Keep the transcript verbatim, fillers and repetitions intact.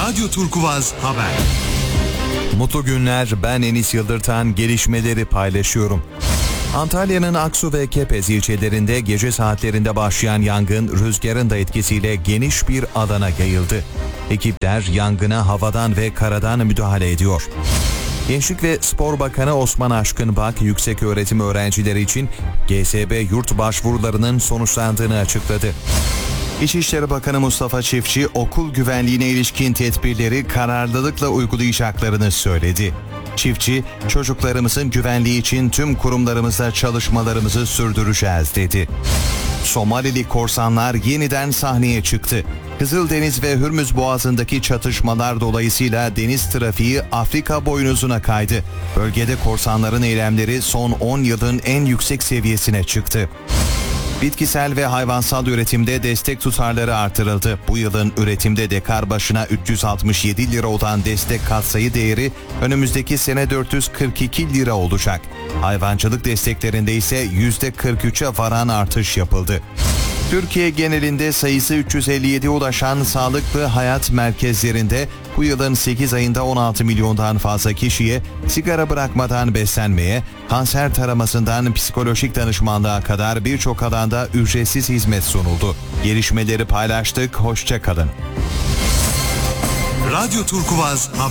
Radyo Turkuvaz Haber. Mutlu günler, ben Enis Yıldırtan, gelişmeleri paylaşıyorum. Antalya'nın Aksu ve Kepez ilçelerinde gece saatlerinde başlayan yangın rüzgarın da etkisiyle geniş bir alana yayıldı. Ekipler yangına havadan ve karadan müdahale ediyor. Gençlik ve Spor Bakanı Osman Aşkınbak, yükseköğretim öğrencileri için G S B yurt başvurularının sonuçlandığını açıkladı. İçişleri Bakanı Mustafa Çiftçi, okul güvenliğine ilişkin tedbirleri kararlılıkla uygulayacaklarını söyledi. Çiftçi, çocuklarımızın güvenliği için tüm kurumlarımızla çalışmalarımızı sürdüreceğiz dedi. Somalili korsanlar yeniden sahneye çıktı. Kızıldeniz ve Hürmüz Boğazı'ndaki çatışmalar dolayısıyla deniz trafiği Afrika boynuzuna kaydı. Bölgede korsanların eylemleri son on yılın en yüksek seviyesine çıktı. Bitkisel ve hayvansal üretimde destek tutarları artırıldı. Bu yılın üretimde dekar başına üç yüz altmış yedi lira olan destek katsayı değeri önümüzdeki sene dört yüz kırk iki lira olacak. Hayvancılık desteklerinde ise yüzde kırk üçe varan artış yapıldı. Türkiye genelinde sayısı üç yüz elli yediye ulaşan sağlıklı hayat merkezlerinde bu yılın sekiz ayında on altı milyondan fazla kişiye sigara bırakmadan beslenmeye, kanser taramasından psikolojik danışmanlığa kadar birçok alanda ücretsiz hizmet sunuldu. Gelişmeleri paylaştık, hoşça kalın. Radyo Turkuvaz Haber.